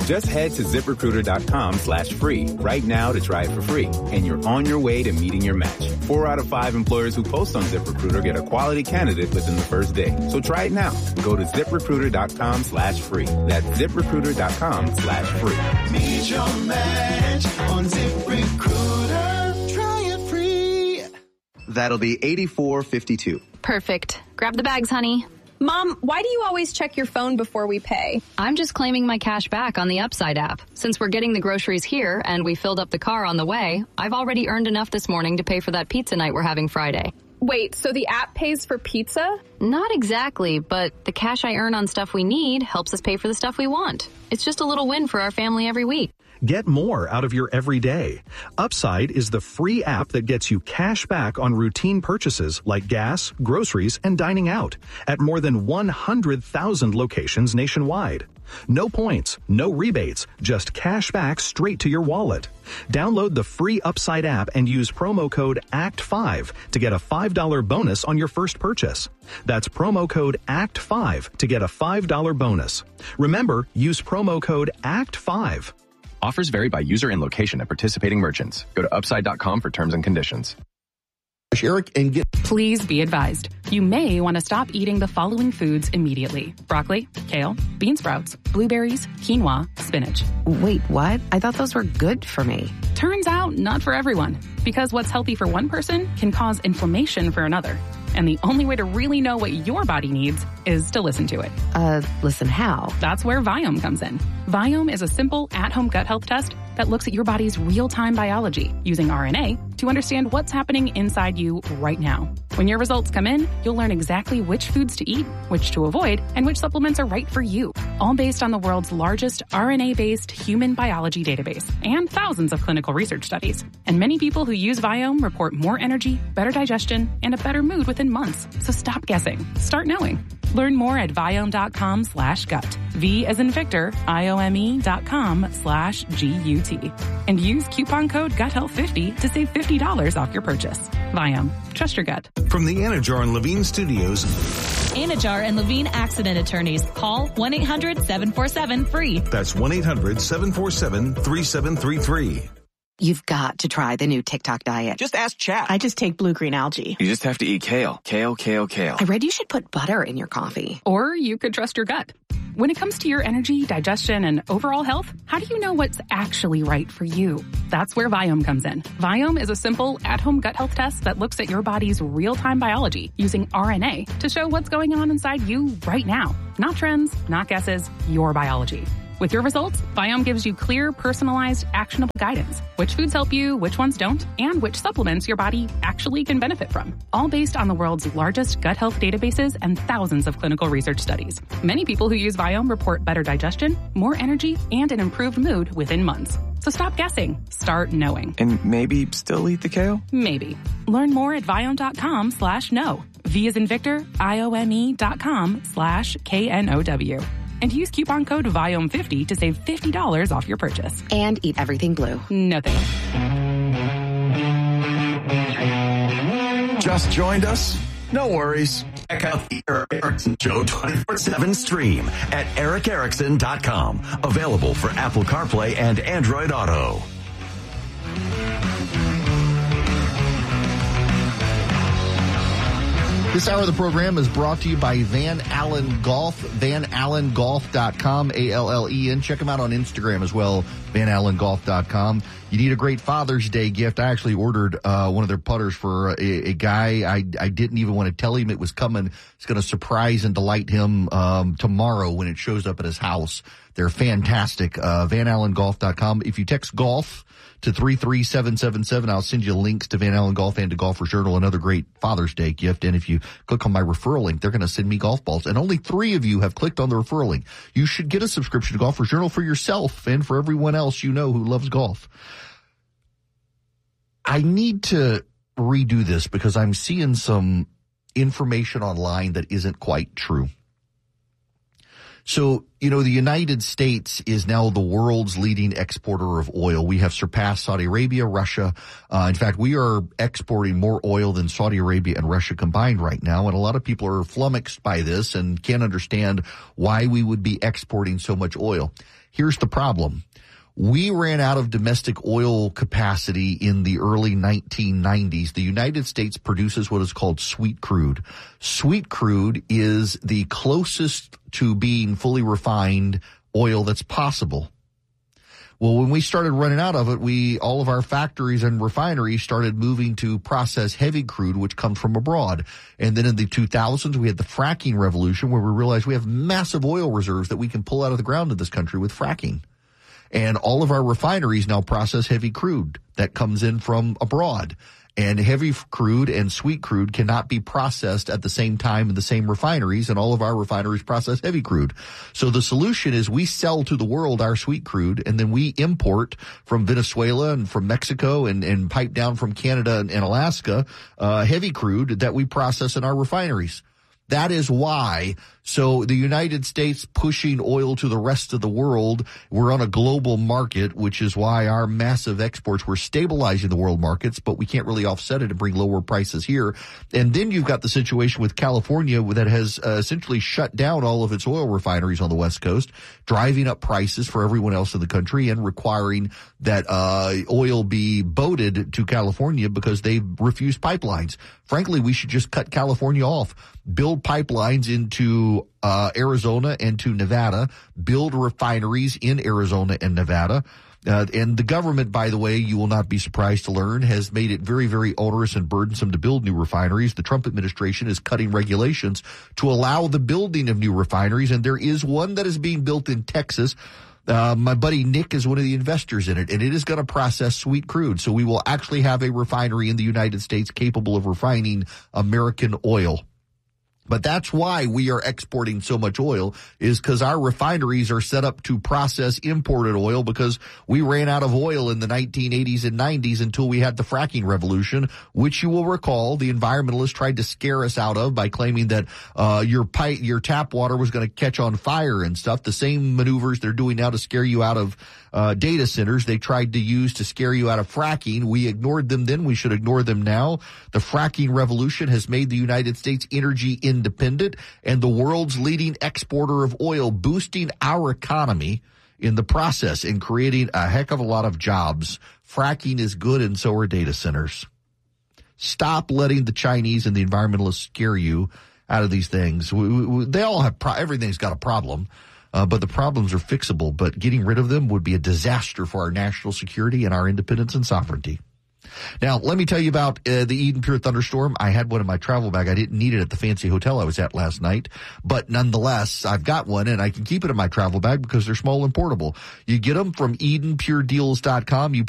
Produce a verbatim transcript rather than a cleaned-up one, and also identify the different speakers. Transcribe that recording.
Speaker 1: Just head to ZipRecruiter.com slash free right now to try it for free, and you're on your way to meeting your match. Four out of five employers who post on ZipRecruiter get a quality candidate within the first day. So try it now. Go to ZipRecruiter.com slash free. That's ZipRecruiter.com slash free.
Speaker 2: Meet your match on ZipRecruiter. Try it free.
Speaker 3: That'll be eighty-four fifty-two.
Speaker 4: Perfect. Grab the bags, honey.
Speaker 5: Mom, why do you always check your phone before we pay?
Speaker 4: I'm just claiming my cash back on the Upside app. Since we're getting the groceries here and we filled up the car on the way, I've already earned enough this morning to pay for that pizza night we're having Friday.
Speaker 5: Wait, so the app pays for pizza?
Speaker 4: Not exactly, but the cash I earn on stuff we need helps us pay for the stuff we want. It's just a little win for our family every week.
Speaker 6: Get more out of your everyday. Upside is the free app that gets you cash back on routine purchases like gas, groceries, and dining out at more than one hundred thousand locations nationwide. No points, no rebates, just cash back straight to your wallet. Download the free Upside app and use promo code A C T five to get a five dollars bonus on your first purchase. That's promo code A C T five to get a five dollars bonus. Remember, use promo code A C T five.
Speaker 7: Offers vary by user and location at participating merchants. Go to upside dot com for terms and conditions.
Speaker 8: Eric and get.
Speaker 9: Please be advised. You may want to stop eating the following foods immediately. Broccoli, kale, bean sprouts, blueberries, quinoa, spinach.
Speaker 10: Wait, what? I thought those were good for me.
Speaker 9: Turns out, not for everyone. Because what's healthy for one person can cause inflammation for another. And the only way to really know what your body needs is to listen to it.
Speaker 10: Uh, listen how?
Speaker 9: That's where Viome comes in. Viome is a simple at-home gut health test that looks at your body's real-time biology using R N A to understand what's happening inside you right now. When your results come in, you'll learn exactly which foods to eat, which to avoid, and which supplements are right for you. All based on the world's largest R N A-based human biology database and thousands of clinical research studies. And many people who use Viome report more energy, better digestion, and a better mood within months. So stop guessing. Start knowing. Learn more at Viome.com slash gut. V as in Victor, I-O-M-E dot com slash G-U-T. And use coupon code gut health fifty to save fifty dollars off your purchase. Viome. Trust your gut.
Speaker 11: From the Anajar and Levine Studios.
Speaker 12: Anajar and Levine Accident Attorneys. Call one eight hundred seven four seven free.
Speaker 11: That's one eight hundred seven four seven three seven three three.
Speaker 10: You've got to try the new TikTok diet.
Speaker 13: Just ask chat.
Speaker 14: I just take blue-green algae.
Speaker 15: You just have to eat kale. Kale, kale, kale.
Speaker 10: I read you should put butter in your coffee.
Speaker 9: Or you could trust your gut. When it comes to your energy, digestion, and overall health, how do you know what's actually right for you? That's where Viome comes in. Viome is a simple, at-home gut health test that looks at your body's real-time biology using R N A to show what's going on inside you right now. Not trends, not guesses, your biology. With your results, Viome gives you clear, personalized, actionable guidance. Which foods help you, which ones don't, and which supplements your body actually can benefit from. All based on the world's largest gut health databases and thousands of clinical research studies. Many people who use Viome report better digestion, more energy, and an improved mood within months. So stop guessing. Start knowing.
Speaker 15: And maybe still eat the kale?
Speaker 9: Maybe. Learn more at Viome.com slash know. V as in Victor, I-O-M-E dot com slash K N O W. And use coupon code Viome fifty to save fifty dollars off your purchase.
Speaker 10: And eat everything blue.
Speaker 9: No thanks.
Speaker 11: Just joined us? No worries. Check out the Eric Erickson Show twenty-four seven stream at eric erickson dot com. Available for Apple CarPlay and Android Auto.
Speaker 8: This hour of the program is brought to you by Van Allen Golf, van allen golf dot com, A L L E N. Check them out on Instagram as well, van allen golf dot com. You need a great Father's Day gift. I actually ordered uh, one of their putters for a, a guy. I, I didn't even want to tell him it was coming. It's going to surprise and delight him um, tomorrow when it shows up at his house. They're fantastic. Uh, van allen golf dot com. If you text golf to three three seven seven seven, I'll send you links to Van Allen Golf and to Golfer's Journal, another great Father's Day gift. And if you click on my referral link, they're going to send me golf balls. And only three of you have clicked on the referral link. You should get a subscription to Golfer's Journal for yourself and for everyone else you know who loves golf. I need to redo this because I'm seeing some information online that isn't quite true. So, you know, the United States is now the world's leading exporter of oil. We have surpassed Saudi Arabia, Russia. Uh, in fact, we are exporting more oil than Saudi Arabia and Russia combined right now. And a lot of people are flummoxed by this and can't understand why we would be exporting so much oil. Here's the problem. We ran out of domestic oil capacity in the early nineteen nineties. The United States produces what is called sweet crude. Sweet crude is the closest to being fully refined oil that's possible. Well, when we started running out of it, we, all of our factories and refineries started moving to process heavy crude, which comes from abroad. And then in the two thousands, we had the fracking revolution where we realized we have massive oil reserves that we can pull out of the ground in this country with fracking. And all of our refineries now process heavy crude that comes in from abroad. And heavy crude and sweet crude cannot be processed at the same time in the same refineries, and all of our refineries process heavy crude. So the solution is we sell to the world our sweet crude, and then we import from Venezuela and from Mexico and, and pipe down from Canada and, and Alaska uh, heavy crude that we process in our refineries. That is why. So the United States pushing oil to the rest of the world, we're on a global market, which is why our massive exports, we're stabilizing the world markets, but we can't really offset it and bring lower prices here. And then you've got the situation with California that has uh, essentially shut down all of its oil refineries on the West Coast, driving up prices for everyone else in the country and requiring that uh oil be boated to California because they've refused pipelines. Frankly, we should just cut California off, build pipelines into uh Arizona and to Nevada, build refineries in Arizona and Nevada. Uh, and the government, by the way, you will not be surprised to learn, has made it very, very onerous and burdensome to build new refineries. The Trump administration is cutting regulations to allow the building of new refineries, and there is one that is being built in Texas. Uh, my buddy Nick is one of the investors in it, and it is going to process sweet crude. So we will actually have a refinery in the United States capable of refining American oil. But that's why we are exporting so much oil, is because our refineries are set up to process imported oil, because we ran out of oil in the nineteen eighties and nineties until we had the fracking revolution, which you will recall the environmentalists tried to scare us out of by claiming that uh your pipe, your tap water was going to catch on fire and stuff. The same maneuvers they're doing now to scare you out of uh data centers, they tried to use to scare you out of fracking. We ignored them then. We should ignore them now. The fracking revolution has made the United States energy independent and the world's leading exporter of oil, boosting our economy in the process and creating a heck of a lot of jobs. Fracking is good, and so are data centers. Stop letting the Chinese and the environmentalists scare you out of these things. We, we, they all have pro- everything's got a problem, uh, but the problems are fixable. But getting rid of them would be a disaster for our national security and our independence and sovereignty. Now, let me tell you about uh, the Eden Pure Thunderstorm. I had one in my travel bag. I didn't need it at the fancy hotel I was at last night, but nonetheless, I've got one, and I can keep it in my travel bag because they're small and portable. You get them from Eden Pure Deals dot com. You